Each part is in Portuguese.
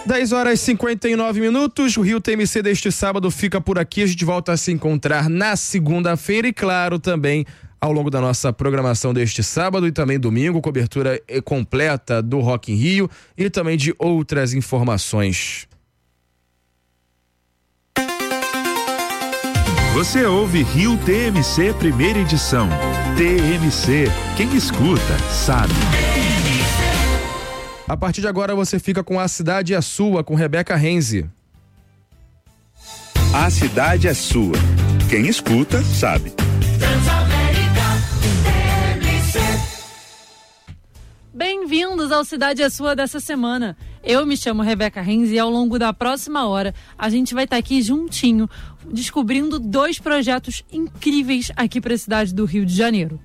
10h59, o Rio TMC deste sábado fica por aqui. A gente volta a se encontrar na segunda-feira e, claro, também ao longo da nossa programação deste sábado e também domingo, cobertura completa do Rock in Rio e também de outras informações. Você ouve Rio TMC primeira edição. TMC, quem escuta sabe. A partir de agora você fica com A Cidade é Sua, com Rebeca Renzi. A cidade é sua. Quem escuta sabe. Bem-vindos ao Cidade é Sua dessa semana. Eu me chamo Rebeca Renzi e ao longo da próxima hora a gente vai estar aqui juntinho descobrindo 2 projetos incríveis aqui para a cidade do Rio de Janeiro.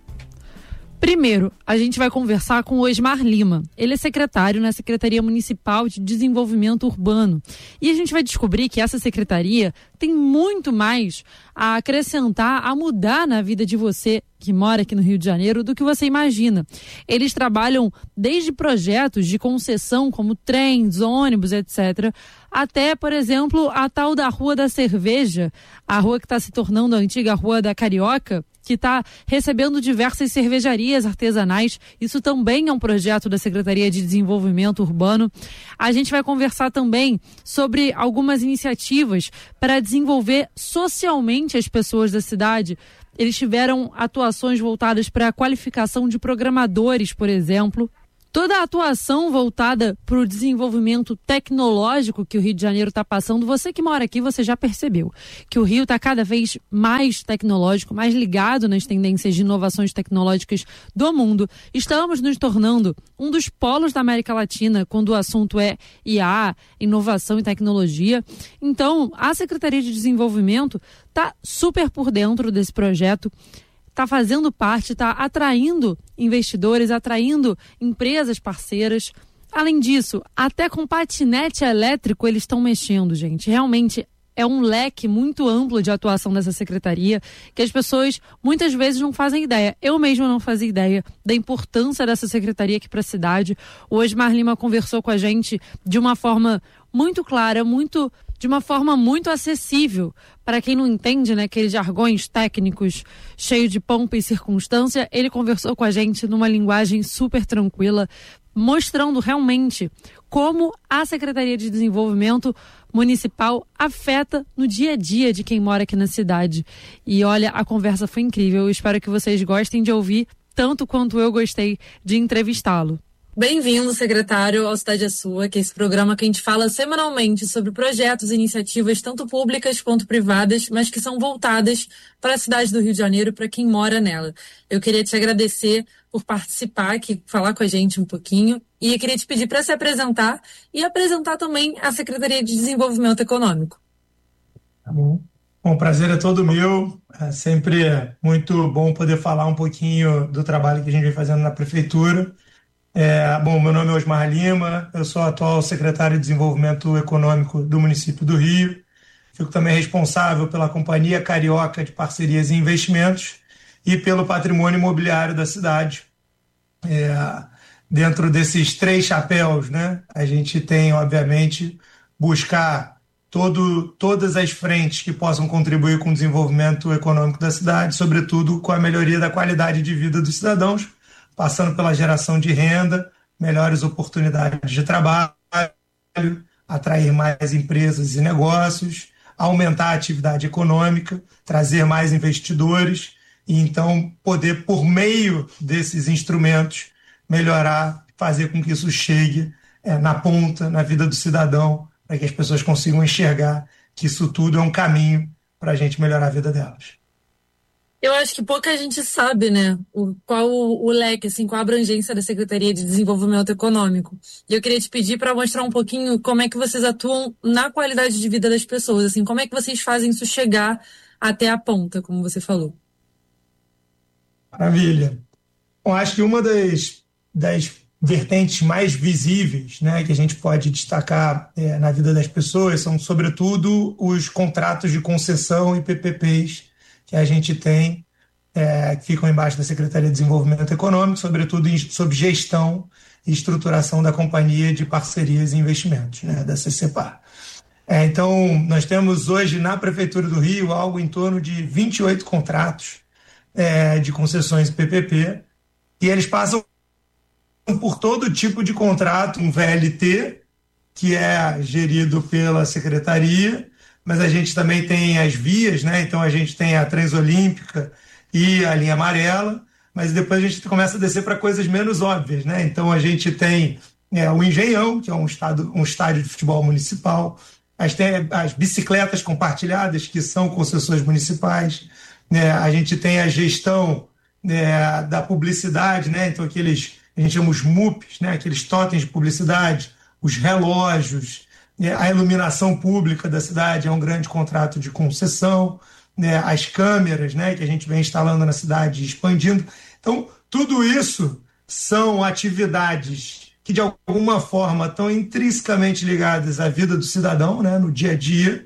Primeiro, a gente vai conversar com o Osmar Lima. Ele é secretário na Secretaria Municipal de Desenvolvimento Urbano. E a gente vai descobrir que essa secretaria tem muito mais a acrescentar, a mudar na vida de você que mora aqui no Rio de Janeiro do que você imagina. Eles trabalham desde projetos de concessão, como trens, ônibus, etc., até, por exemplo, a tal da Rua da Cerveja, a rua que está se tornando a antiga Rua da Carioca, que está recebendo diversas cervejarias artesanais. Isso também é um projeto da Secretaria de Desenvolvimento Urbano. A gente vai conversar também sobre algumas iniciativas para desenvolver socialmente as pessoas da cidade. Eles tiveram atuações voltadas para a qualificação de programadores, por exemplo. Toda a atuação voltada para o desenvolvimento tecnológico que o Rio de Janeiro está passando, você que mora aqui, você já percebeu que o Rio está cada vez mais tecnológico, mais ligado nas tendências de inovações tecnológicas do mundo. Estamos nos tornando um dos polos da América Latina quando o assunto é IA, inovação e tecnologia. Então, a Secretaria de Desenvolvimento está super por dentro desse projeto, está fazendo parte, está atraindo investidores, atraindo empresas parceiras. Além disso, até com patinete elétrico eles estão mexendo, gente. Realmente é um leque muito amplo de atuação dessa secretaria que as pessoas muitas vezes não fazem ideia. Eu mesma não fazia ideia da importância dessa secretaria aqui para a cidade. O Osmar Lima conversou com a gente de uma forma muito clara, de uma forma muito acessível. Para quem não entende, né, aqueles jargões técnicos cheios de pompa e circunstância, ele conversou com a gente numa linguagem super tranquila, mostrando realmente como a Secretaria de Desenvolvimento Municipal afeta no dia a dia de quem mora aqui na cidade. E olha, a conversa foi incrível. Eu espero que vocês gostem de ouvir tanto quanto eu gostei de entrevistá-lo. Bem-vindo, secretário, ao Cidade é Sua, que é esse programa que a gente fala semanalmente sobre projetos e iniciativas, tanto públicas quanto privadas, mas que são voltadas para a cidade do Rio de Janeiro, para quem mora nela. Eu queria te agradecer por participar aqui, falar com a gente um pouquinho, e eu queria te pedir para se apresentar e apresentar também a Secretaria de Desenvolvimento Econômico. Tá bom. Bom, o prazer é todo meu. É sempre muito bom poder falar um pouquinho do trabalho que a gente vem fazendo na Prefeitura. Bom, meu nome é Osmar Lima, eu sou atual secretário de Desenvolvimento Econômico do município do Rio. Fico também responsável pela Companhia Carioca de Parcerias e Investimentos e pelo patrimônio imobiliário da cidade. Dentro desses 3 chapéus, né, a gente tem, obviamente, buscar todas as frentes que possam contribuir com o desenvolvimento econômico da cidade, sobretudo com a melhoria da qualidade de vida dos cidadãos, passando pela geração de renda, melhores oportunidades de trabalho, atrair mais empresas e negócios, aumentar a atividade econômica, trazer mais investidores e então poder, por meio desses instrumentos, melhorar, fazer com que isso chegue na ponta, na vida do cidadão, para que as pessoas consigam enxergar que isso tudo é um caminho para a gente melhorar a vida delas. Eu acho que pouca gente sabe, né, qual o leque, assim, qual a abrangência da Secretaria de Desenvolvimento Econômico. E eu queria te pedir para mostrar um pouquinho como é que vocês atuam na qualidade de vida das pessoas, assim, como é que vocês fazem isso chegar até a ponta, como você falou. Maravilha. Bom, acho que uma das vertentes mais visíveis, né, que a gente pode destacar na vida das pessoas são, sobretudo, os contratos de concessão e PPPs que a gente tem, que ficam embaixo da Secretaria de Desenvolvimento Econômico, sobretudo sob gestão e estruturação da Companhia de Parcerias e Investimentos, né, da CCPAR. Então, nós temos hoje na Prefeitura do Rio algo em torno de 28 contratos de concessões PPP, e eles passam por todo tipo de contrato, um VLT, que é gerido pela Secretaria, mas a gente também tem as vias, né? Então a gente tem a Transolímpica e a linha amarela, mas depois a gente começa a descer para coisas menos óbvias, né? Então a gente tem o Engenhão, que é um estádio de futebol municipal, as bicicletas compartilhadas, que são concessões municipais, né? A gente tem a gestão da publicidade, né? Então aqueles, a gente chama os MUPs, né? Aqueles totens de publicidade, os relógios, a iluminação pública da cidade é um grande contrato de concessão, né? As câmeras, né? Que a gente vem instalando na cidade e expandindo. Então, tudo isso são atividades que, de alguma forma, estão intrinsecamente ligadas à vida do cidadão, né? No dia a dia.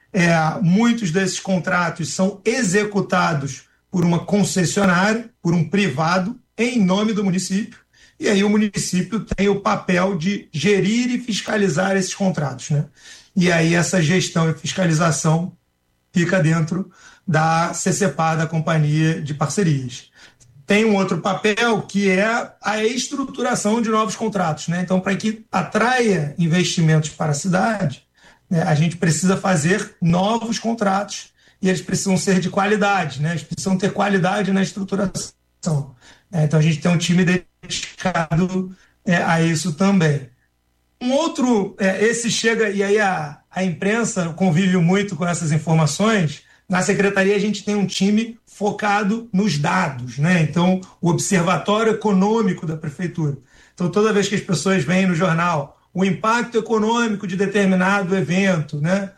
Muitos desses contratos são executados por uma concessionária, por um privado, em nome do município. E aí o município tem o papel de gerir e fiscalizar esses contratos, né? E aí essa gestão e fiscalização fica dentro da CCPAR, da Companhia de Parcerias. Tem um outro papel que é a estruturação de novos contratos, né? Então, para que atraia investimentos para a cidade, né, a gente precisa fazer novos contratos e eles precisam ser de qualidade, né? Eles precisam ter qualidade na estruturação. Então, a gente tem um time dedicado a isso também. Um outro, esse chega, e aí a imprensa convive muito com essas informações. Na Secretaria, a gente tem um time focado nos dados, né? Então, o Observatório Econômico da Prefeitura. Então, toda vez que as pessoas veem no jornal o impacto econômico de determinado evento, né?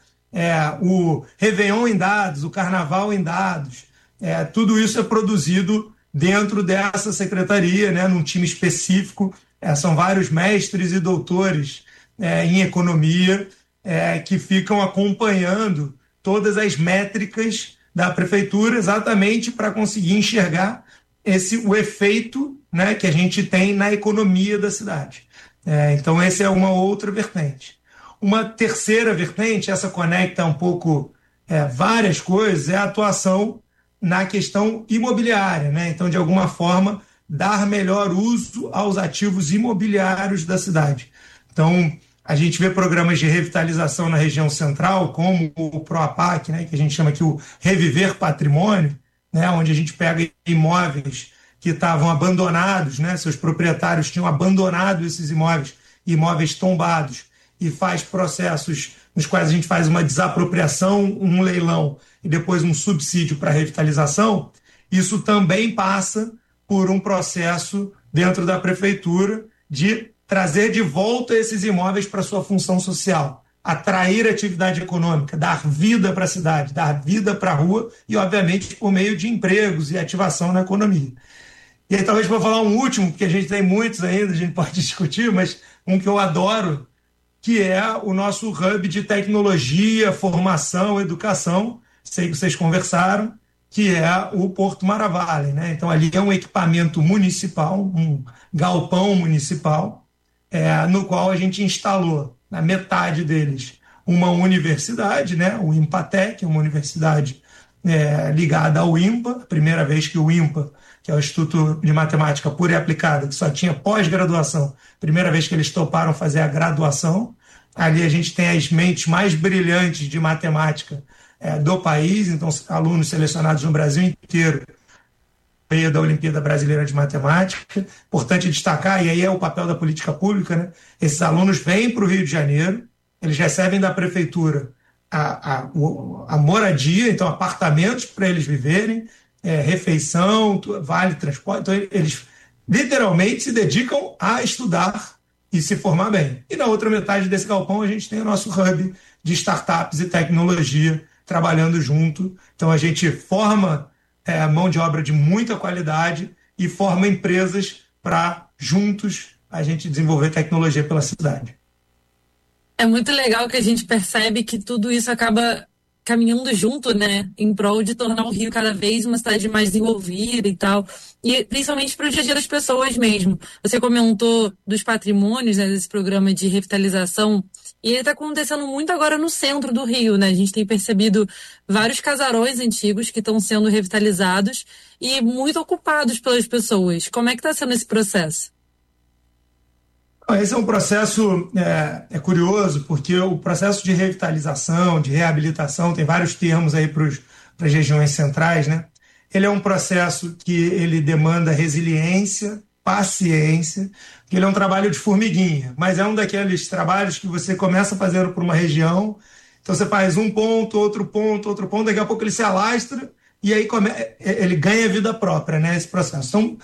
O Réveillon em dados, o Carnaval em dados, tudo isso é produzido dentro dessa secretaria, né? Num time específico. São vários mestres e doutores em economia que ficam acompanhando todas as métricas da prefeitura, exatamente para conseguir enxergar o efeito, né, que a gente tem na economia da cidade. Então, essa é uma outra vertente. Uma terceira vertente, essa conecta um pouco várias coisas, é a atuação na questão imobiliária, né? Então, de alguma forma, dar melhor uso aos ativos imobiliários da cidade. Então, a gente vê programas de revitalização na região central, como o PROAPAC, né, que a gente chama aqui o Reviver Patrimônio, né, onde a gente pega imóveis que estavam abandonados, né, seus proprietários tinham abandonado esses imóveis tombados, e faz processos nos quais a gente faz uma desapropriação, um leilão e depois um subsídio para revitalização. Isso também passa por um processo dentro da prefeitura de trazer de volta esses imóveis para sua função social, atrair atividade econômica, dar vida para a cidade, dar vida para a rua e, obviamente, por meio de empregos e ativação na economia. E aí, talvez vou falar um último, porque a gente tem muitos ainda, a gente pode discutir, mas um que eu adoro, que é o nosso hub de tecnologia, formação, educação, sei que vocês conversaram, que é o Porto Maravalha, né? Então, ali é um equipamento municipal, um galpão municipal, no qual a gente instalou, na metade deles, uma universidade, né? O IMPATEC, uma universidade ligada ao IMPA, a primeira vez que o IMPA, que é o Instituto de Matemática Pura e Aplicada, que só tinha pós-graduação, primeira vez que eles toparam fazer a graduação. Ali a gente tem as mentes mais brilhantes de matemática do país, então alunos selecionados no Brasil inteiro, meio da Olimpíada Brasileira de Matemática. Importante destacar, e aí é o papel da política pública, né? Esses alunos vêm para o Rio de Janeiro, eles recebem da prefeitura a moradia, então apartamentos para eles viverem, refeição, vale transporte, então eles literalmente se dedicam a estudar e se formar bem. E na outra metade desse galpão a gente tem o nosso hub de startups e tecnologia trabalhando junto. Então a gente forma mão de obra de muita qualidade e forma empresas para juntos a gente desenvolver tecnologia pela cidade. É muito legal que a gente percebe que tudo isso acaba caminhando junto, né, em prol de tornar o Rio cada vez uma cidade mais desenvolvida e tal, e principalmente para o dia a dia das pessoas mesmo. Você comentou dos patrimônios, né, desse programa de revitalização, e ele está acontecendo muito agora no centro do Rio, né? A gente tem percebido vários casarões antigos que estão sendo revitalizados e muito ocupados pelas pessoas. Como é que está sendo esse processo? Esse é um processo curioso, porque o processo de revitalização, de reabilitação, tem vários termos aí para as regiões centrais, né? Ele é um processo que ele demanda resiliência, paciência, que ele é um trabalho de formiguinha, mas é um daqueles trabalhos que você começa fazendo por uma região, então você faz um ponto, outro ponto, daqui a pouco ele se alastra e aí ele ganha vida própria, né, esse processo. Então,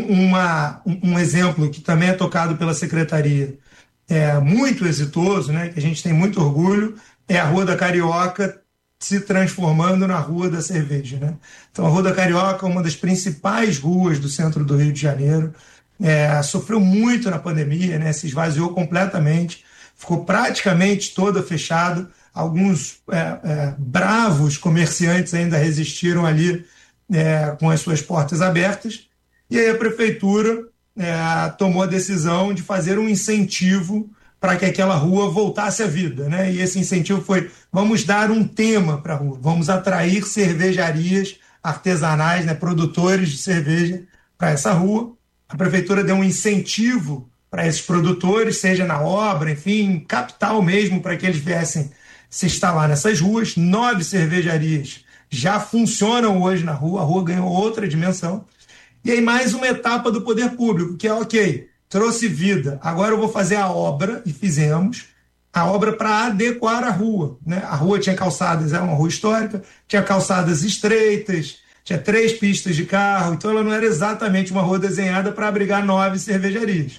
um exemplo que também é tocado pela Secretaria, muito exitoso, né, que a gente tem muito orgulho, é a Rua da Carioca se transformando na Rua da Cerveja, né? Então, a Rua da Carioca é uma das principais ruas do centro do Rio de Janeiro, sofreu muito na pandemia, né, se esvaziou completamente, ficou praticamente toda fechada. Alguns bravos comerciantes ainda resistiram ali com as suas portas abertas, e aí a prefeitura tomou a decisão de fazer um incentivo para que aquela rua voltasse à vida, né? E esse incentivo foi: vamos dar um tema para a rua, vamos atrair cervejarias artesanais, né, produtores de cerveja para essa rua. A prefeitura deu um incentivo para esses produtores, seja na obra, enfim, capital mesmo, para que eles viessem se instalar nessas ruas. 9 cervejarias já funcionam hoje na rua, a rua ganhou outra dimensão. E aí mais uma etapa do poder público, que é ok, trouxe vida, agora eu vou fazer a obra, e fizemos a obra para adequar a rua, né? A rua tinha calçadas, é uma rua histórica, tinha calçadas estreitas, tinha 3 pistas de carro, então ela não era exatamente uma rua desenhada para abrigar 9 cervejarias.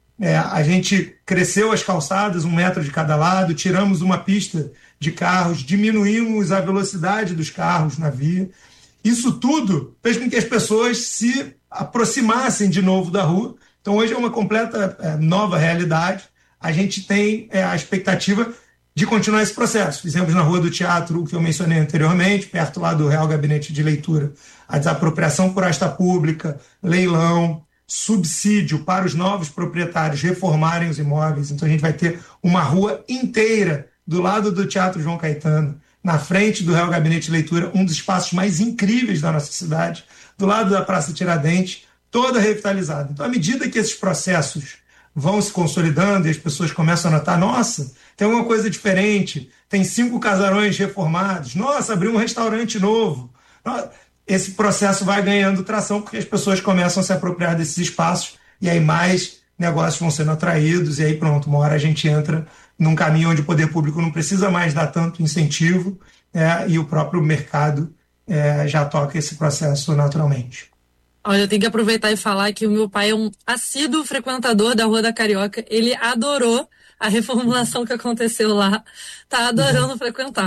A gente cresceu as calçadas, 1 metro de cada lado, tiramos uma pista de carros, diminuímos a velocidade dos carros na via. Isso tudo fez com que as pessoas se aproximassem de novo da rua. Então, hoje é uma completa nova realidade. A gente tem a expectativa de continuar esse processo. Fizemos na Rua do Teatro, o que eu mencionei anteriormente, perto lá do Real Gabinete de Leitura, a desapropriação por asta pública, leilão, subsídio para os novos proprietários reformarem os imóveis. Então, a gente vai ter uma rua inteira do lado do Teatro João Caetano, na frente do Real Gabinete de Leitura, um dos espaços mais incríveis da nossa cidade, do lado da Praça Tiradentes, toda revitalizada. Então, à medida que esses processos vão se consolidando e as pessoas começam a notar: nossa, tem alguma coisa diferente, tem 5 casarões reformados, nossa, abriu um restaurante novo. Esse processo vai ganhando tração porque as pessoas começam a se apropriar desses espaços e aí mais negócios vão sendo atraídos e aí pronto, uma hora a gente entra num caminho onde o poder público não precisa mais dar tanto incentivo e o próprio mercado já toca esse processo naturalmente. Olha, eu tenho que aproveitar e falar que o meu pai é um assíduo frequentador da Rua da Carioca. Ele adorou a reformulação que aconteceu lá. Tá adorando frequentar.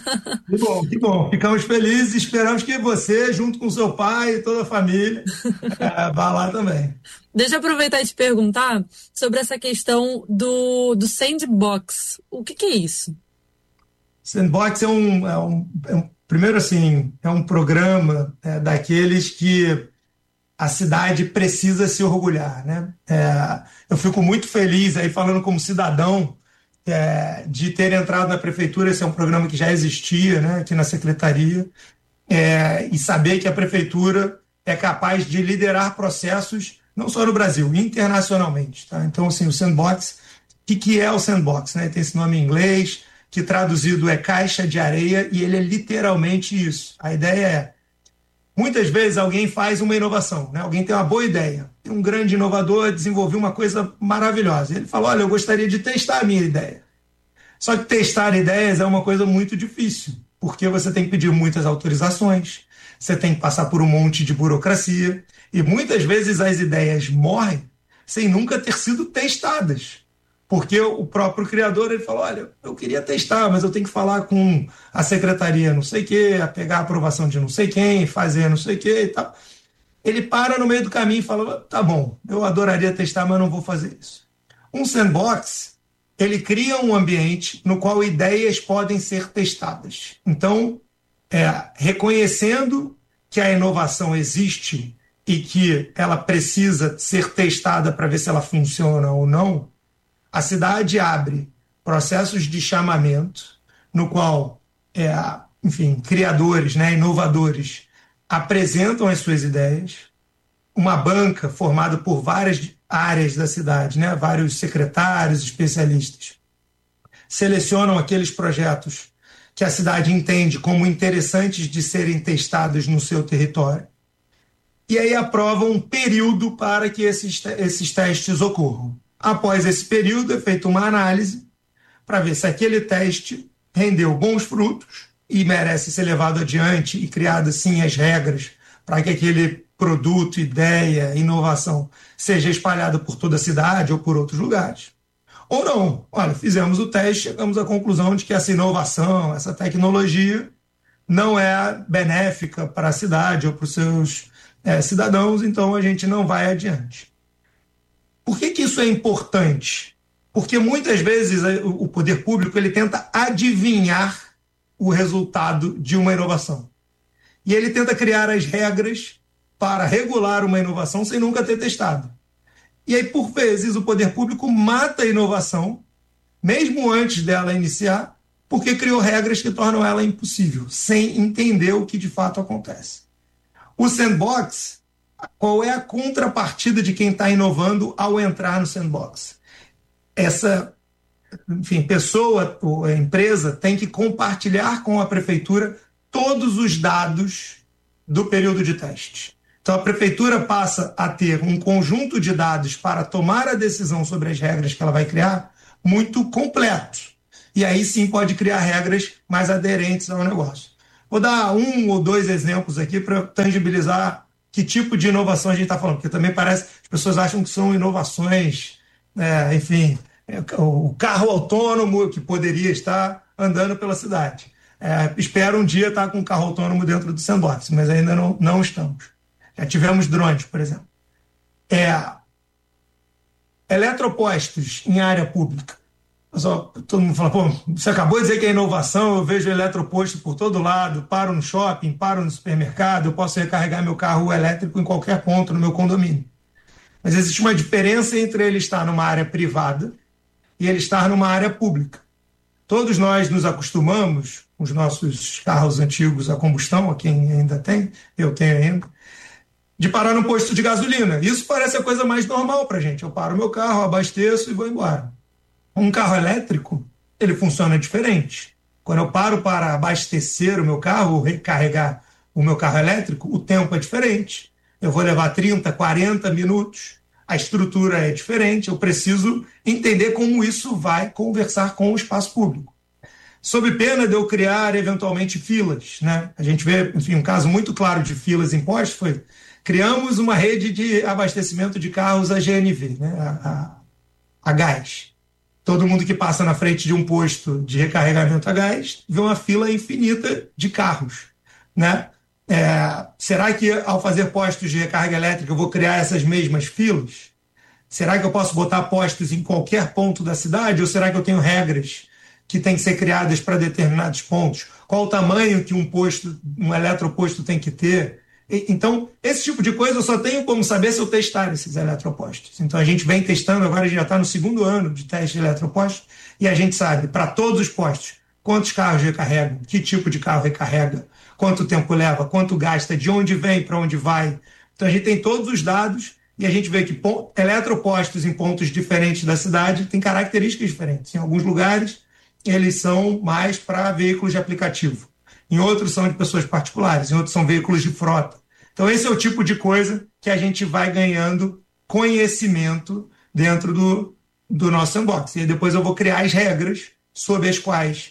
Que bom. Ficamos felizes e esperamos que você, junto com seu pai e toda a família, vá lá também. Deixa eu aproveitar e te perguntar sobre essa questão do Sandbox. O que é isso? Sandbox primeiro assim, é um programa daqueles que a cidade precisa se orgulhar, né? Eu fico muito feliz aí falando como cidadão de ter entrado na prefeitura. Esse é um programa que já existia, né, aqui na secretaria, e saber que a prefeitura é capaz de liderar processos não só no Brasil, internacionalmente, tá? Então, assim, o Sandbox, o que é o Sandbox, né? Tem esse nome em inglês, que traduzido é caixa de areia, e ele é literalmente isso. A ideia é: muitas vezes alguém faz uma inovação, né? Alguém tem uma boa ideia, tem um grande inovador, desenvolveu uma coisa maravilhosa. Ele fala: olha, eu gostaria de testar a minha ideia. Só que testar ideias é uma coisa muito difícil, porque você tem que pedir muitas autorizações, você tem que passar por um monte de burocracia, e muitas vezes as ideias morrem sem nunca ter sido testadas. Porque o próprio criador, ele falou: olha, eu queria testar, mas eu tenho que falar com a secretaria não sei o quê, pegar a aprovação de não sei quem, fazer não sei o quê e tal. Ele para no meio do caminho e fala: tá bom, eu adoraria testar, mas não vou fazer isso. Um sandbox ele cria um ambiente no qual ideias podem ser testadas. Então, reconhecendo que a inovação existe e que ela precisa ser testada para ver se ela funciona ou não, a cidade abre processos de chamamento no qual, criadores, inovadores, apresentam as suas ideias, uma banca formada por várias áreas da cidade, vários secretários, especialistas, selecionam aqueles projetos que a cidade entende como interessantes de serem testados no seu território, e aí aprovam um período para que esses testes ocorram. Após esse período, é feita uma análise para ver se aquele teste rendeu bons frutos e merece ser levado adiante e criadas, sim, as regras para que aquele produto, ideia, inovação seja espalhada por toda a cidade ou por outros lugares. Ou não. Olha, fizemos o teste, chegamos à conclusão de que essa inovação, essa tecnologia não é benéfica para a cidade ou para os seus cidadãos, então a gente não vai adiante. Por que isso é importante? Porque muitas vezes o poder público ele tenta adivinhar o resultado de uma inovação. E ele tenta criar as regras para regular uma inovação sem nunca ter testado. E aí, por vezes, o poder público mata a inovação, mesmo antes dela iniciar, porque criou regras que tornam ela impossível, sem entender o que de fato acontece. O sandbox, qual é a contrapartida de quem está inovando ao entrar no sandbox? Essa pessoa ou empresa tem que compartilhar com a prefeitura todos os dados do período de teste. Então, a prefeitura passa a ter um conjunto de dados para tomar a decisão sobre as regras que ela vai criar muito completo. E aí sim pode criar regras mais aderentes ao negócio. Vou dar 1 ou 2 exemplos aqui para tangibilizar que tipo de inovação a gente está falando, porque também parece que as pessoas acham que são inovações, o carro autônomo que poderia estar andando pela cidade. Espero um dia estar com um carro autônomo dentro do sandbox, mas ainda não estamos. Já tivemos drones, por exemplo. Eletropostos em área pública. Todo mundo fala, você acabou de dizer que é inovação, eu vejo eletroposto por todo lado, paro no shopping, paro no supermercado, eu posso recarregar meu carro elétrico em qualquer ponto no meu condomínio. Mas existe uma diferença entre ele estar numa área privada e ele estar numa área pública. Todos nós nos acostumamos, com os nossos carros antigos a combustão, a quem ainda tem, eu tenho ainda, de parar num posto de gasolina. Isso parece a coisa mais normal para a gente. Eu paro meu carro, abasteço e vou embora. Um carro elétrico, ele funciona diferente. Quando eu paro para abastecer o meu carro, recarregar o meu carro elétrico, o tempo é diferente. Eu vou levar 30, 40 minutos. A estrutura é diferente. Eu preciso entender como isso vai conversar com o espaço público. Sob pena de eu criar, eventualmente, filas, A gente vê, um caso muito claro de filas em postos foi: criamos uma rede de abastecimento de carros a GNV, a gás. Todo mundo que passa na frente de um posto de recarregamento a gás vê uma fila infinita de carros, Será que ao fazer postos de recarga elétrica eu vou criar essas mesmas filas? Será que eu posso botar postos em qualquer ponto da cidade? Ou será que eu tenho regras que têm que ser criadas para determinados pontos? Qual o tamanho que um eletroposto tem que ter? Então, esse tipo de coisa eu só tenho como saber se eu testar esses eletropostos. Então, a gente vem testando, agora a gente já está no 2º ano de teste de eletropostos, e a gente sabe, para todos os postos, quantos carros recarregam, que tipo de carro recarrega, quanto tempo leva, quanto gasta, de onde vem, para onde vai. Então, a gente tem todos os dados e a gente vê que eletropostos em pontos diferentes da cidade têm características diferentes. Em alguns lugares, eles são mais para veículos de aplicativo. Em outros são de pessoas particulares, em outros são veículos de frota. Então, esse é o tipo de coisa que a gente vai ganhando conhecimento dentro do nosso sandbox. E depois eu vou criar as regras sob as quais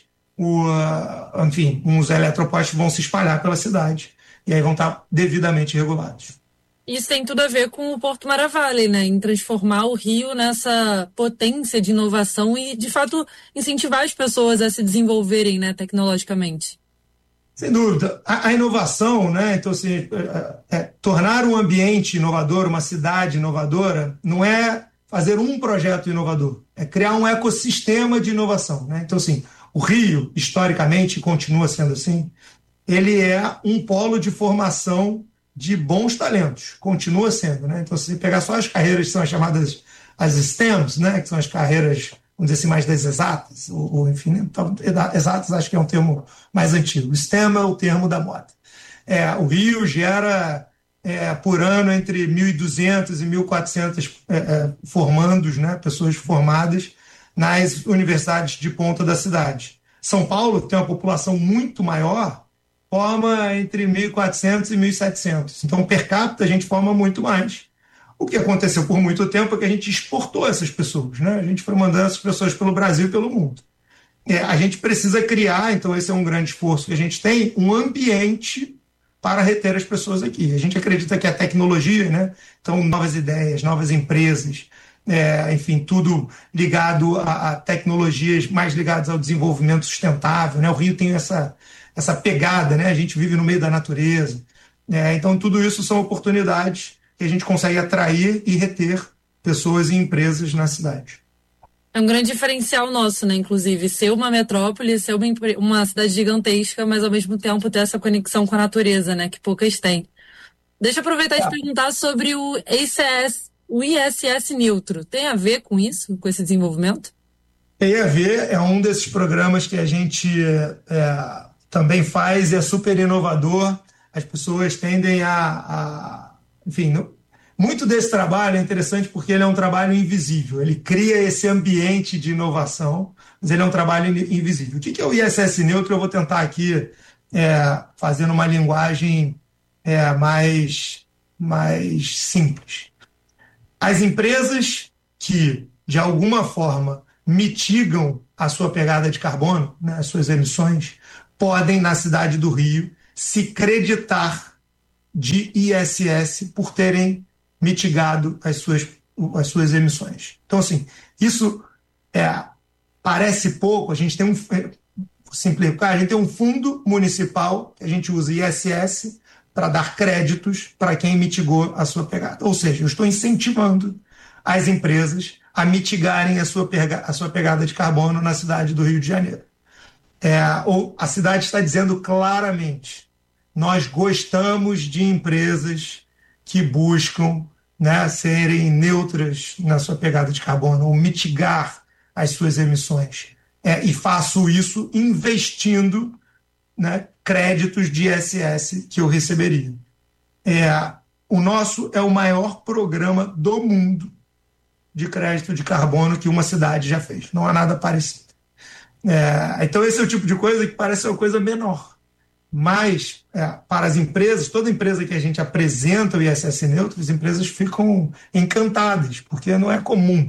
os eletropostos vão se espalhar pela cidade e aí vão estar devidamente regulados. Isso tem tudo a ver com o Porto Maravilha, em transformar o Rio nessa potência de inovação e, de fato, incentivar as pessoas a se desenvolverem, tecnologicamente. Sem dúvida. A inovação, então, tornar um ambiente inovador, uma cidade inovadora, não é fazer um projeto inovador, é criar um ecossistema de inovação, né? Então, assim, o Rio, historicamente, continua sendo assim, ele é um polo de formação de bons talentos, continua sendo, né? Então, se você pegar só as carreiras que são as chamadas as STEMs, né? Que são as carreiras, vamos dizer assim, mais das exatas, ou enfim, né? Então, exatas acho que é um termo mais antigo. STEM é o termo da moda. O Rio gera por ano entre 1.200 e 1.400 formandos, né? Pessoas formadas nas universidades de ponta da cidade. São Paulo, que tem uma população muito maior, forma entre 1.400 e 1.700. Então, per capita, a gente forma muito mais. O que aconteceu por muito tempo é que a gente exportou essas pessoas, né? A gente foi mandando essas pessoas pelo Brasil e pelo mundo. A gente precisa criar, então esse é um grande esforço que a gente tem, um ambiente para reter as pessoas aqui. A gente acredita que a tecnologia, né? Então, novas ideias, novas empresas, enfim, tudo ligado a tecnologias mais ligadas ao desenvolvimento sustentável, né? O Rio tem essa pegada, né? A gente vive no meio da natureza. Então, tudo isso são oportunidades que a gente consegue atrair e reter pessoas e empresas na cidade. É um grande diferencial nosso, né? Inclusive, ser uma metrópole, ser uma cidade gigantesca, mas ao mesmo tempo ter essa conexão com a natureza, né? Que poucas têm. Deixa eu aproveitar e te perguntar sobre o ISS Neutro. Tem a ver com isso, com esse desenvolvimento? Tem a ver, é um desses programas que a gente também faz, é super inovador. As pessoas tendem enfim, muito desse trabalho é interessante porque ele é um trabalho invisível. Ele cria esse ambiente de inovação, mas ele é um trabalho invisível. O que é o ISS Neutro? Eu vou tentar aqui fazer uma linguagem mais simples. As empresas que, de alguma forma, mitigam a sua pegada de carbono, né, as suas emissões, podem, na cidade do Rio, se creditar de ISS por terem mitigado as suas emissões. Então, assim, isso parece pouco. A gente tem simplificar, a gente tem um fundo municipal que a gente usa ISS para dar créditos para quem mitigou a sua pegada. Ou seja, eu estou incentivando as empresas a mitigarem a sua pegada de carbono na cidade do Rio de Janeiro. Ou a cidade está dizendo claramente: nós gostamos de empresas que buscam, né, serem neutras na sua pegada de carbono ou mitigar as suas emissões. E faço isso investindo, né, créditos de ISS que eu receberia. O nosso é o maior programa do mundo de crédito de carbono que uma cidade já fez. Não há nada parecido. Então esse é o tipo de coisa que parece uma coisa menor. Mas, para as empresas, toda empresa que a gente apresenta o ISS Neutro, as empresas ficam encantadas, porque não é comum.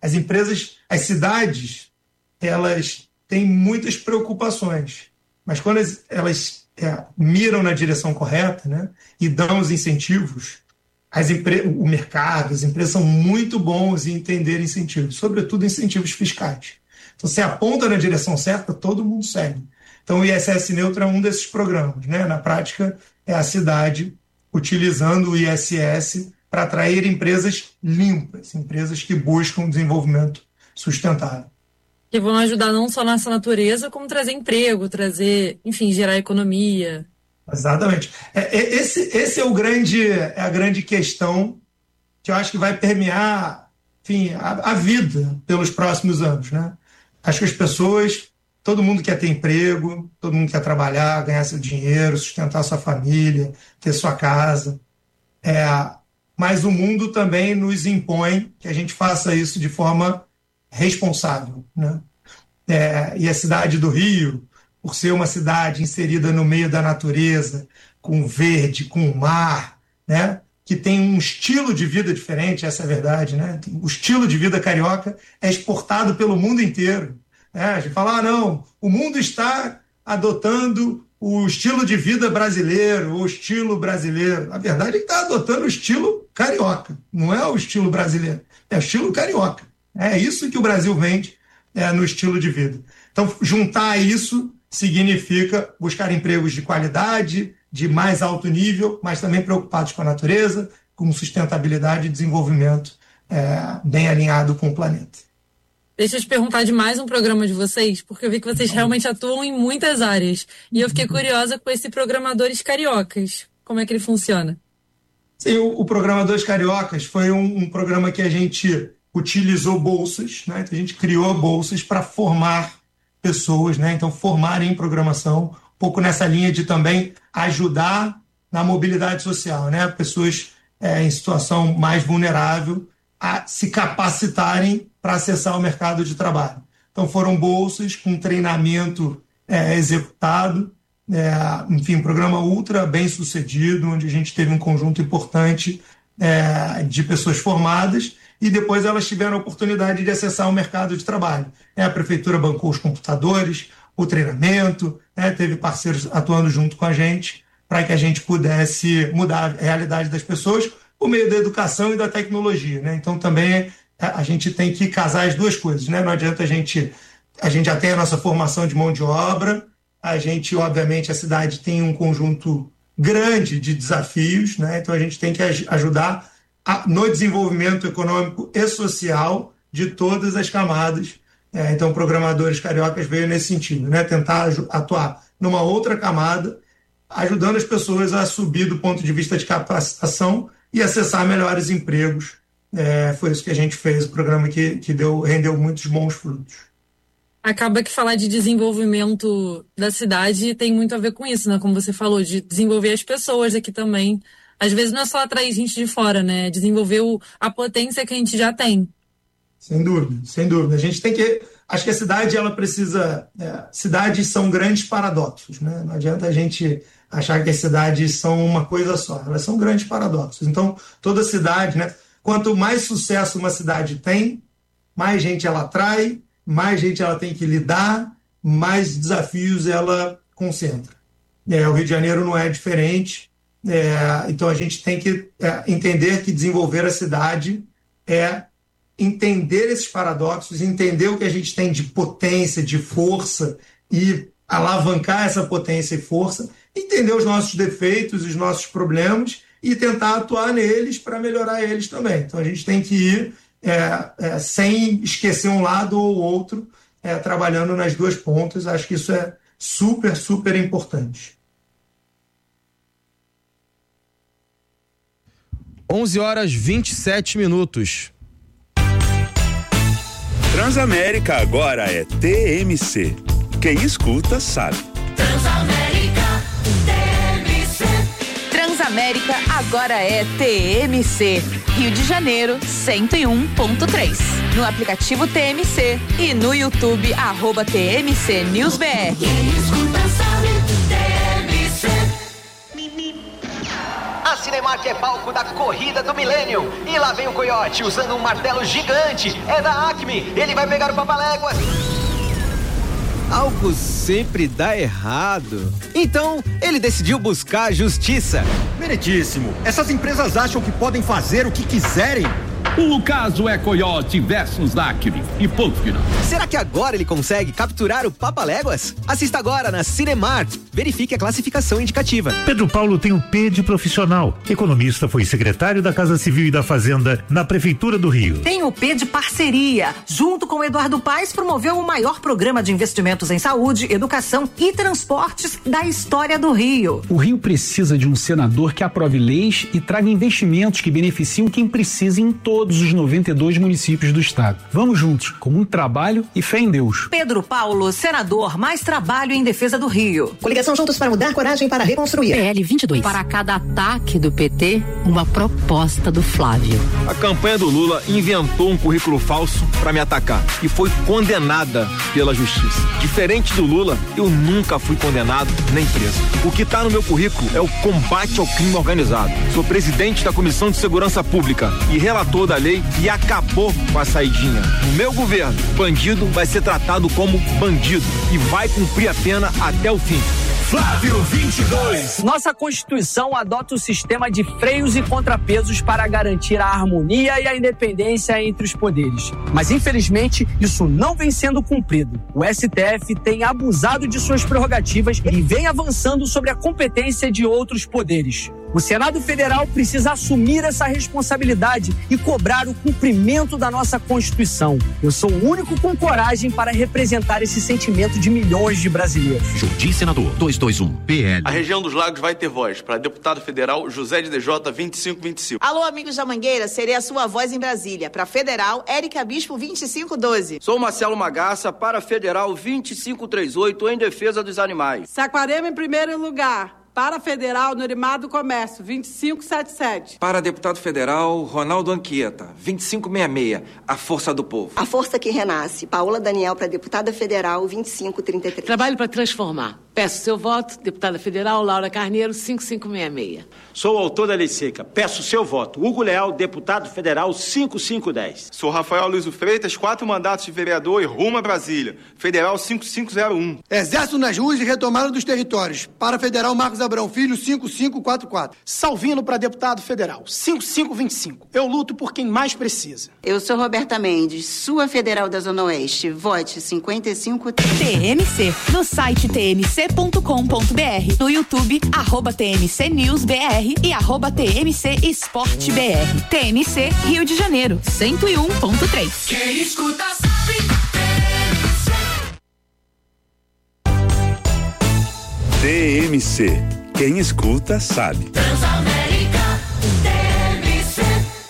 As cidades, elas têm muitas preocupações, mas quando elas miram na direção correta, né, e dão os incentivos, o mercado, as empresas são muito bons em entender incentivos, sobretudo incentivos fiscais. Então, se aponta na direção certa, todo mundo segue. Então, o ISS Neutro é um desses programas, né? Na prática, é a cidade utilizando o ISS para atrair empresas limpas, empresas que buscam desenvolvimento sustentável. Que vão ajudar não só nessa natureza, como trazer emprego, enfim, gerar economia. Exatamente. Esse é a grande questão que eu acho que vai permear, enfim, a vida pelos próximos anos, né? Acho que as pessoas, todo mundo quer ter emprego, todo mundo quer trabalhar, ganhar seu dinheiro, sustentar sua família, ter sua casa. Mas o mundo também nos impõe que a gente faça isso de forma responsável, né? E a cidade do Rio, por ser uma cidade inserida no meio da natureza, com verde, com mar, né, que tem um estilo de vida diferente, essa é a verdade, né? O estilo de vida carioca é exportado pelo mundo inteiro. A gente fala, não, o mundo está adotando o estilo de vida brasileiro, o estilo brasileiro. A verdade é que está adotando o estilo carioca, não é o estilo brasileiro, é o estilo carioca. É isso que o Brasil vende no estilo de vida. Então, juntar isso significa buscar empregos de qualidade, de mais alto nível, mas também preocupados com a natureza, com sustentabilidade e desenvolvimento bem alinhado com o planeta. Deixa eu te perguntar de mais um programa de vocês, porque eu vi que vocês realmente atuam em muitas áreas. E eu fiquei curiosa com esse Programadores Cariocas. Como é que ele funciona? Sim, o Programadores Cariocas foi um programa que a gente utilizou bolsas, né? Então a gente criou bolsas para formar pessoas, né? Então formar em programação, um pouco nessa linha de também ajudar na mobilidade social, né? Pessoas em situação mais vulnerável a se capacitarem para acessar o mercado de trabalho. Então foram bolsas com treinamento executado, enfim, um programa ultra bem sucedido, onde a gente teve um conjunto importante de pessoas formadas e depois elas tiveram a oportunidade de acessar o mercado de trabalho. A prefeitura bancou os computadores, o treinamento, teve parceiros atuando junto com a gente para que a gente pudesse mudar a realidade das pessoas por meio da educação e da tecnologia, né? Então também a gente tem que casar as duas coisas, né? Não adianta a gente já tem a nossa formação de mão de obra, a gente, obviamente, a cidade tem um conjunto grande de desafios, né? Então a gente tem que ajudar no desenvolvimento econômico e social de todas as camadas. Então, Programadores Cariocas veio nesse sentido, né? Tentar atuar numa outra camada, ajudando as pessoas a subir do ponto de vista de capacitação e acessar melhores empregos. Foi isso que a gente fez, o programa que rendeu muitos bons frutos. Acaba que falar de desenvolvimento da cidade tem muito a ver com isso, né? Como você falou, de desenvolver as pessoas aqui também. Às vezes não é só atrair gente de fora, né? Desenvolver a potência que a gente já tem. Sem dúvida, sem dúvida. A gente tem que... Acho que a cidade, ela precisa... cidades são grandes paradoxos, né? Não adianta a gente achar que as cidades são uma coisa só. Elas são grandes paradoxos. Então, toda cidade, né? Quanto mais sucesso uma cidade tem, mais gente ela atrai, mais gente ela tem que lidar, mais desafios ela concentra. O Rio de Janeiro não é diferente. Então, a gente tem que entender que desenvolver a cidade é entender esses paradoxos, entender o que a gente tem de potência, de força e alavancar essa potência e força, entender os nossos defeitos, os nossos problemas e tentar atuar neles para melhorar eles também. Então a gente tem que ir sem esquecer um lado ou outro, trabalhando nas duas pontas. Acho que isso é super, super importante. 11h27. Transamérica agora é TMC. Quem escuta sabe. Transamérica TMC. Transamérica agora é TMC. Rio de Janeiro 101.3. No aplicativo TMC e no YouTube @TMC NewsBR. Quem escuta sabe, TMC. A Cinemark é palco da corrida do Millennium. E lá vem o Coyote usando um martelo gigante. É da Acme. Ele vai pegar o Papaléguas. Algo sempre dá errado. Então, ele decidiu buscar a justiça. Meritíssimo. Essas empresas acham que podem fazer o que quiserem. O caso é Coyote versus Acme e ponto final. Será que agora ele consegue capturar o Papaléguas? Assista agora na Cinemark. Verifique a classificação indicativa. Pedro Paulo tem o P de profissional. Economista, foi secretário da Casa Civil e da Fazenda na Prefeitura do Rio. Tem o P de parceria. Junto com Eduardo Paes, promoveu o maior programa de investimentos em saúde, educação e transportes da história do Rio. O Rio precisa de um senador que aprove leis e traga investimentos que beneficiam quem precisa em todos os 92 municípios do estado. Vamos juntos, com muito trabalho e fé em Deus. Pedro Paulo, senador, mais trabalho em defesa do Rio. Coligação Juntos para Mudar, coragem para reconstruir. PL 22. Para cada ataque do PT, uma proposta do Flávio. A campanha do Lula inventou um currículo falso para me atacar e foi condenada pela justiça. Diferente do Lula, eu nunca fui condenado nem preso. O que está no meu currículo é o combate ao crime organizado. Sou presidente da Comissão de Segurança Pública e relator da lei e acabou com a saidinha. No meu governo, bandido vai ser tratado como bandido e vai cumprir a pena até o fim. Flávio 22. Nossa Constituição adota o sistema de freios e contrapesos para garantir a harmonia e a independência entre os poderes. Mas, infelizmente, isso não vem sendo cumprido. O STF tem abusado de suas prerrogativas e vem avançando sobre a competência de outros poderes. O Senado Federal precisa assumir essa responsabilidade e cobrar o cumprimento da nossa Constituição. Eu sou o único com coragem para representar esse sentimento de milhões de brasileiros. Jardim Senador 221 PL. A região dos Lagos vai ter voz. Para deputado federal, José de DJ 2525. Alô, amigos da Mangueira, serei a sua voz em Brasília. Para federal, Érica Bispo 2512. Sou Marcelo Magaça, para federal 2538, em defesa dos animais. Saquarema em primeiro lugar. Para federal, Norimado Comércio, 2577. Para deputado federal, Ronaldo Anchieta, 2566, a força do povo. A força que renasce. Paola Daniel para deputada federal, 2533. Trabalho para transformar. Peço seu voto, deputada federal Laura Carneiro, 5566. Sou o autor da lei seca. Peço seu voto. Hugo Leal, deputado federal, 5510. Sou Rafael Luiz Freitas, 4 mandatos de vereador e rumo a Brasília. Federal 5501. Exército nas ruas e retomada dos territórios. Para federal, Marcos Abrão Filho, 5544. Salvino para deputado federal, 5525. Eu luto por quem mais precisa. Eu sou Roberta Mendes, sua federal da Zona Oeste. Vote 55... TMC, no site tmc.com.br, no YouTube, @TMC News BR e @TMC Esporte BR. TMC Rio de Janeiro, 101.3. Quem escuta sabe. TMC. Quem escuta sabe. Transamérica, TMC.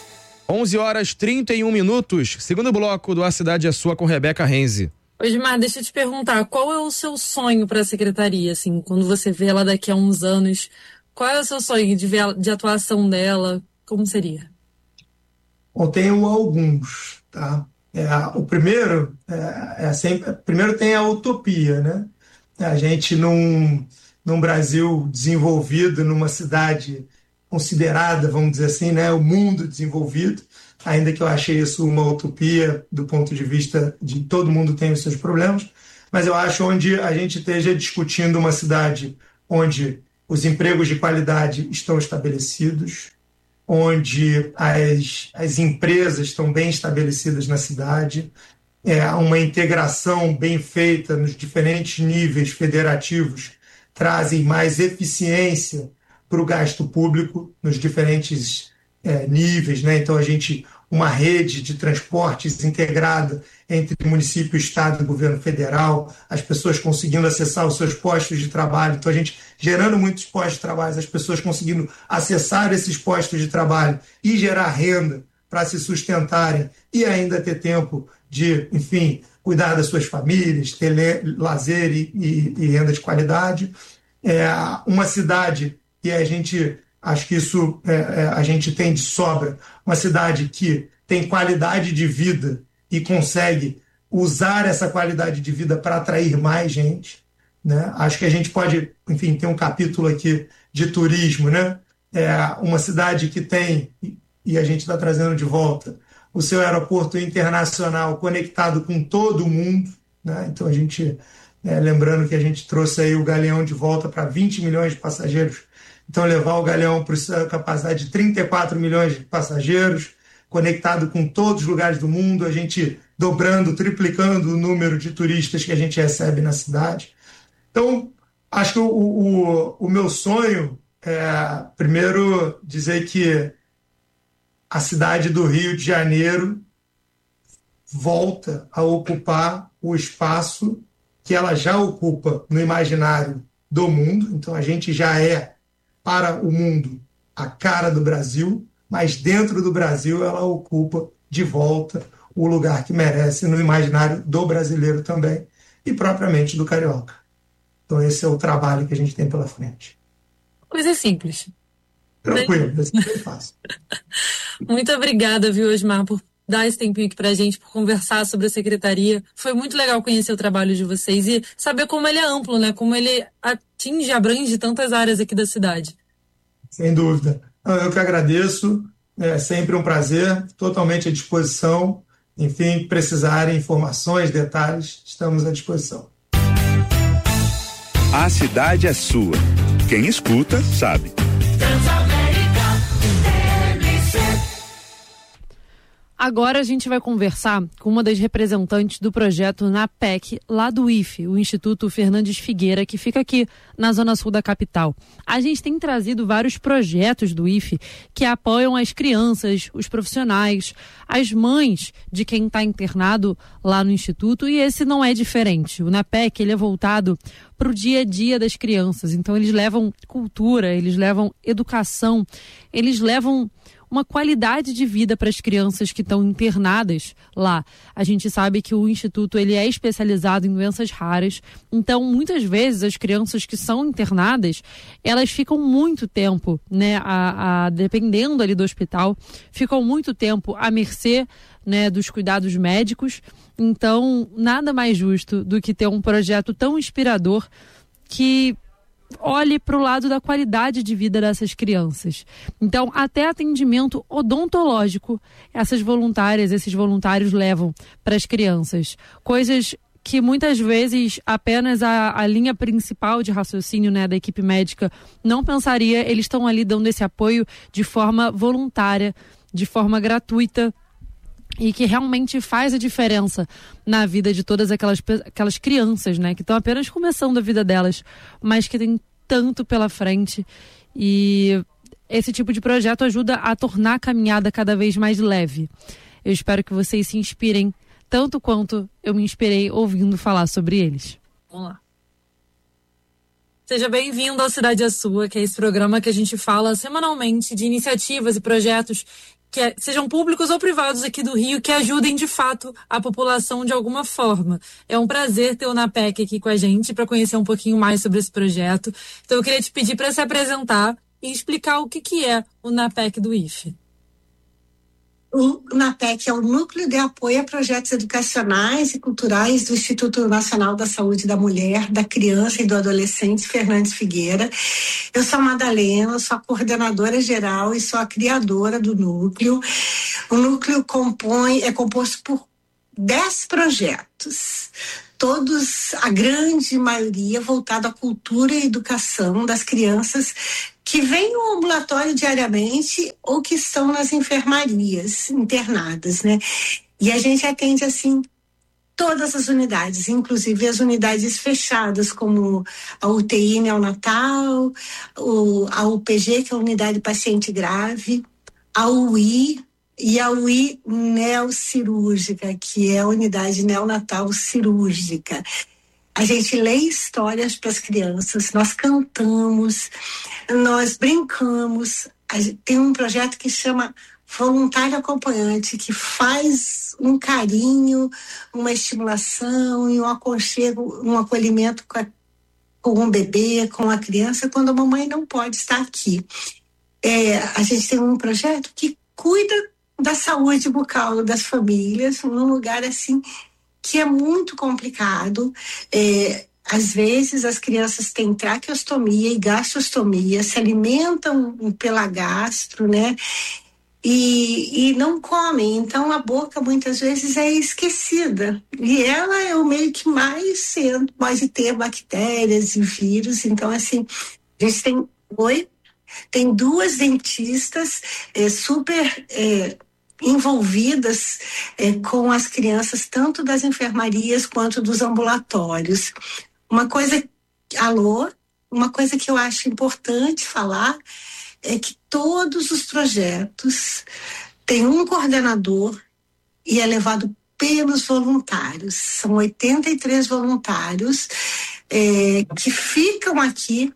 11h31. Segundo bloco do A Cidade é Sua com Rebeca Renzi. Osmar, deixa eu te perguntar, qual é o seu sonho para a secretaria, assim, quando você vê ela daqui a uns anos? Qual é o seu sonho de atuação dela? Como seria? Bom, tenho alguns, tá? O primeiro primeiro tem a utopia, né? A gente num Brasil desenvolvido, numa cidade considerada, vamos dizer assim, né, o mundo desenvolvido, ainda que eu achei isso uma utopia do ponto de vista de todo mundo tem os seus problemas, mas eu acho onde a gente esteja discutindo uma cidade onde os empregos de qualidade estão estabelecidos, onde as empresas estão bem estabelecidas na cidade, uma integração bem feita nos diferentes níveis federativos trazem mais eficiência para o gasto público nos diferentes níveis, né? Então uma rede de transportes integrada entre município, estado e governo federal, as pessoas conseguindo acessar os seus postos de trabalho, então a gente gerando muitos postos de trabalho, as pessoas conseguindo acessar esses postos de trabalho e gerar renda para se sustentarem e ainda ter tempo de, enfim, cuidar das suas famílias, ter lazer e renda de qualidade. Uma cidade, e a gente, acho que isso a gente tem de sobra, uma cidade que tem qualidade de vida e consegue usar essa qualidade de vida para atrair mais gente, né? Acho que a gente pode, enfim, ter um capítulo aqui de turismo, né? Uma cidade que tem, e a gente está trazendo de volta, o seu aeroporto internacional conectado com todo mundo, né? Então a gente, lembrando que a gente trouxe aí o Galeão de volta para 20 milhões de passageiros, então levar o Galeão para a capacidade de 34 milhões de passageiros, conectado com todos os lugares do mundo, a gente dobrando, triplicando o número de turistas que a gente recebe na cidade. Então, acho que o meu sonho é, primeiro, dizer que a cidade do Rio de Janeiro volta a ocupar o espaço que ela já ocupa no imaginário do mundo. Então, a gente já é, para o mundo, a cara do Brasil, mas dentro do Brasil ela ocupa de volta o lugar que merece no imaginário do brasileiro também e propriamente do carioca. Então esse é o trabalho que a gente tem pela frente. Coisa simples. Tranquilo, é bem fácil. Muito obrigada, viu, Osmar, por dar esse tempinho aqui pra gente, por conversar sobre a secretaria. Foi muito legal conhecer o trabalho de vocês e saber como ele é amplo, né? Como ele atinge, abrange tantas áreas aqui da cidade. Sem dúvida. Eu que agradeço, é sempre um prazer, totalmente à disposição. Enfim, precisarem informações, detalhes, estamos à disposição. A cidade é sua. Quem escuta, sabe. Agora a gente vai conversar com uma das representantes do projeto NAPEC, lá do IFE, o Instituto Fernandes Figueira, que fica aqui na zona sul da capital. A gente tem trazido vários projetos do IFE que apoiam as crianças, os profissionais, as mães de quem está internado lá no Instituto, e esse não é diferente. O NAPEC, ele é voltado para o dia a dia das crianças, então eles levam cultura, eles levam educação, eles levam uma qualidade de vida para as crianças que estão internadas lá. A gente sabe que o Instituto ele é especializado em doenças raras, então muitas vezes as crianças que são internadas, elas ficam muito tempo, né, dependendo ali do hospital, ficam muito tempo à mercê, né, dos cuidados médicos. Então, nada mais justo do que ter um projeto tão inspirador que olhe para o lado da qualidade de vida dessas crianças. Então, até atendimento odontológico, essas voluntárias, esses voluntários levam para as crianças. Coisas que muitas vezes apenas a linha principal de raciocínio, né, da equipe médica não pensaria. Eles estão ali dando esse apoio de forma voluntária, de forma gratuita, e que realmente faz a diferença na vida de todas aquelas crianças, né, que estão apenas começando a vida delas, mas que tem tanto pela frente. E esse tipo de projeto ajuda a tornar a caminhada cada vez mais leve. Eu espero que vocês se inspirem tanto quanto eu me inspirei ouvindo falar sobre eles. Vamos lá. Seja bem-vindo ao Cidade é Sua, que é esse programa que a gente fala semanalmente de iniciativas e projetos que sejam públicos ou privados aqui do Rio, que ajudem de fato a população de alguma forma. É um prazer ter o NAPEC aqui com a gente para conhecer um pouquinho mais sobre esse projeto. Então eu queria te pedir para se apresentar e explicar o que é o NAPEC do IFE. O NAPEC é o Núcleo de Apoio a Projetos Educacionais e Culturais do Instituto Nacional da Saúde da Mulher, da Criança e do Adolescente Fernandes Figueira. Eu sou a Madalena, sou a coordenadora geral e sou a criadora do núcleo. O núcleo é composto por 10 projetos, todos, a grande maioria, voltado à cultura e educação das crianças que vêm no ambulatório diariamente ou que estão nas enfermarias internadas, né? E a gente atende, assim, todas as unidades, inclusive as unidades fechadas, como a UTI neonatal, a UPG, que é a Unidade Paciente Grave, a UI e a UI neocirúrgica, que é a Unidade Neonatal Cirúrgica. A gente lê histórias para as crianças, nós cantamos, nós brincamos. Tem um projeto que chama Voluntário Acompanhante, que faz um carinho, uma estimulação e um aconchego, um acolhimento com um bebê, com a criança, quando a mamãe não pode estar aqui. A gente tem um projeto que cuida da saúde bucal das famílias, num lugar assim que é muito complicado. Às vezes as crianças têm traqueostomia e gastrostomia, se alimentam pela gastro, né? E não comem, então a boca muitas vezes é esquecida. E ela é o meio que mais pode ter bactérias e vírus. Então, assim, a gente tem 2 dentistas super envolvidas com as crianças, tanto das enfermarias quanto dos ambulatórios. Uma coisa que eu acho importante falar é que todos os projetos têm um coordenador e é levado pelos voluntários. São 83 voluntários que ficam aqui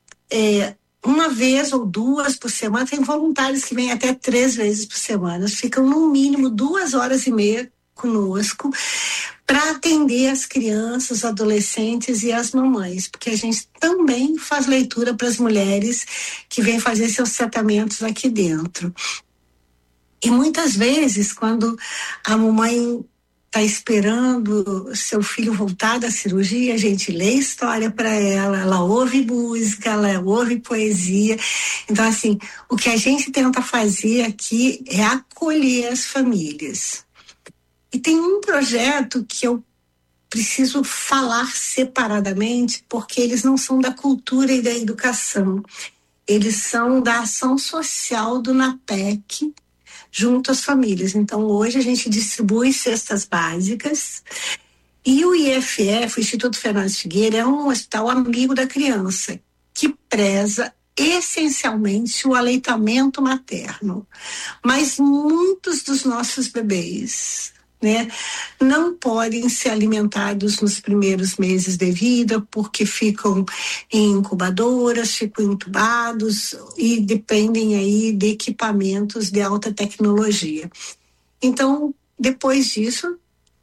uma vez ou 2 por semana. Tem voluntários que vêm até 3 vezes por semana. Ficam no mínimo 2 horas e meia conosco para atender as crianças, os adolescentes e as mamães, porque a gente também faz leitura para as mulheres que vêm fazer seus tratamentos aqui dentro. E muitas vezes, quando a mamãe está esperando seu filho voltar da cirurgia, a gente lê história para ela ouve música, ela ouve poesia. Então, assim, o que a gente tenta fazer aqui é acolher as famílias. E tem um projeto que eu preciso falar separadamente, porque eles não são da cultura e da educação. Eles são da ação social do NAPEC, junto às famílias. Então, hoje a gente distribui cestas básicas e o IFF, o Instituto Fernandes Figueira, é um hospital amigo da criança, que preza essencialmente o aleitamento materno. Mas muitos dos nossos bebês, né, não podem ser alimentados nos primeiros meses de vida porque ficam em incubadoras, ficam entubados e dependem aí de equipamentos de alta tecnologia. Então, depois disso,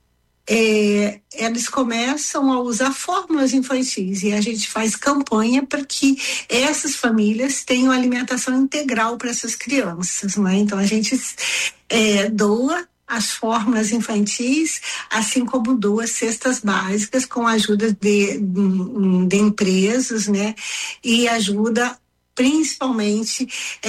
eles começam a usar fórmulas infantis e a gente faz campanha para que essas famílias tenham alimentação integral para essas crianças, né? Então a gente doa as fórmulas infantis, assim como duas cestas básicas com a ajuda de empresas, né? E ajuda principalmente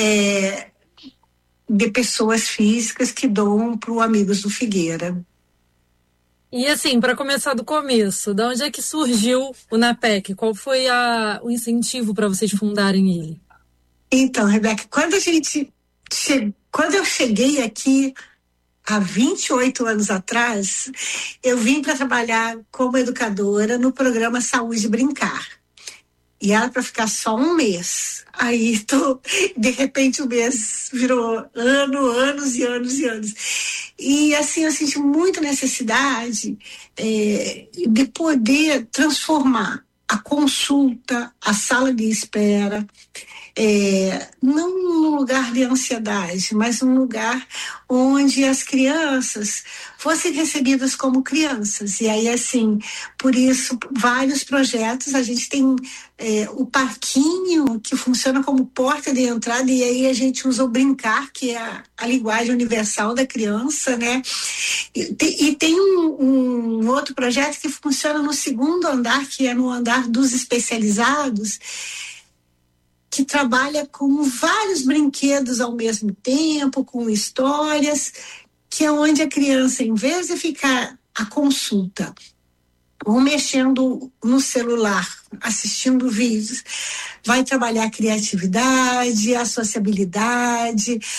de pessoas físicas que doam para o Amigos do Figueira. E assim, para começar do começo, de onde é que surgiu o NAPEC? Qual foi o incentivo para vocês fundarem ele? Então, Rebeca, quando eu cheguei aqui há 28 anos atrás, eu vim para trabalhar como educadora no programa Saúde Brincar. E era para ficar só um mês. Aí, de repente, o mês virou anos e anos e anos. E, assim, eu senti muita necessidade de poder transformar a consulta, a sala de espera, não num lugar de ansiedade, mas num lugar onde as crianças fossem recebidas como crianças. E aí, assim, por isso, vários projetos, a gente tem o parquinho, que funciona como porta de entrada, e aí a gente usa o Brincar, que é a linguagem universal da criança, né? E tem um outro projeto que funciona no segundo andar, que é no andar dos especializados, que trabalha com vários brinquedos ao mesmo tempo, com histórias, que é onde a criança, em vez de ficar à consulta ou mexendo no celular, assistindo vídeos, vai trabalhar a criatividade, a sociabilidade,